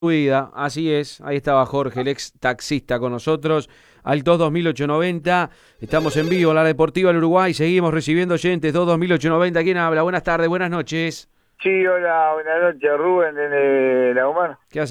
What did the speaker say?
vida, así es, ahí estaba Jorge, el ex taxista con nosotros, al 22890, estamos en vivo, la Deportiva del Uruguay, seguimos recibiendo oyentes, 22890, ¿quién habla? Buenas tardes, buenas noches. Sí, hola, buenas noches, Rubén, de La Humana. ¿Qué